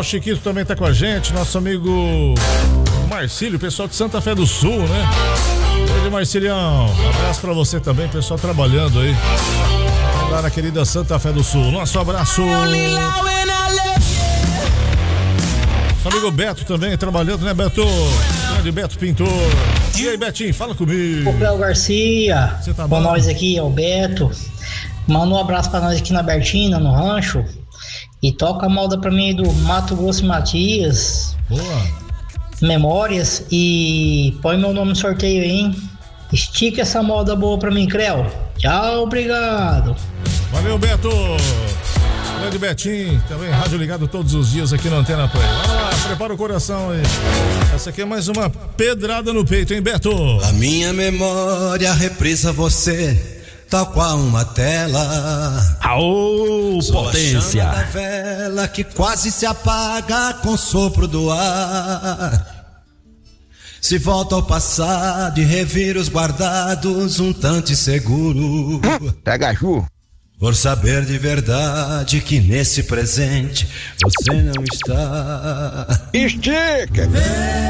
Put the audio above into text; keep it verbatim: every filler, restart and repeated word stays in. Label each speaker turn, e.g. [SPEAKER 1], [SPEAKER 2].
[SPEAKER 1] o Chiquito também tá com a gente, nosso amigo Marcílio, pessoal de Santa Fé do Sul, né? Oi, Marcilião, um abraço pra você também, pessoal trabalhando aí lá na querida Santa Fé do Sul. Nosso abraço. Nosso amigo Beto também trabalhando, né, Beto? Grande Beto Pintor. E aí, Betinho, fala comigo.
[SPEAKER 2] Ô, Cléo Garcia,
[SPEAKER 1] Você tá
[SPEAKER 2] com
[SPEAKER 1] bom?
[SPEAKER 2] nós aqui, é o Beto. Manda um abraço pra nós aqui na Bertina, no rancho. E toca a moda pra mim do Mato Grosso e Matias.
[SPEAKER 1] Boa.
[SPEAKER 2] Memórias. E põe meu nome no sorteio aí, hein? Estica essa moda boa pra mim, Cléo. Tchau, obrigado.
[SPEAKER 1] Valeu, Beto. Grande Betinho, também rádio ligado todos os dias aqui na Antena Play. Vamos lá, prepara o coração aí. Essa aqui é mais uma pedrada no peito, hein, Beto?
[SPEAKER 3] A minha memória reprisa você, tal qual uma tela.
[SPEAKER 4] Aô,
[SPEAKER 3] Sou
[SPEAKER 4] potência!
[SPEAKER 3] a chama da vela que quase se apaga com o sopro do ar. Se volta ao passado e revira os guardados um tanto inseguro.
[SPEAKER 4] Pega Ju.
[SPEAKER 3] Por saber de verdade que nesse presente você não está.
[SPEAKER 4] Estica!